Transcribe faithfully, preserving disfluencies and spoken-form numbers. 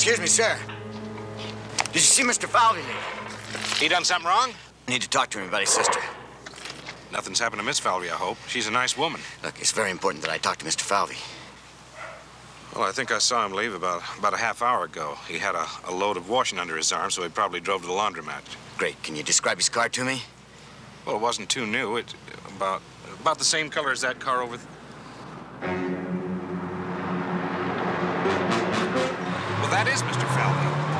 Excuse me, sir. Did you see Mister Falvey leave? He done something wrong? Need to talk to him about his sister. Nothing's happened to Miss Falvey, I hope. She's a nice woman. Look, it's very important that I talk to Mister Falvey. Well, I think I saw him leave about, about a half hour ago. He had a, a load of washing under his arm, so he probably drove to the laundromat. Great. Can you describe his car to me? Well, it wasn't too new. It about about the same color as that car over th Well, that is Mister Falvey.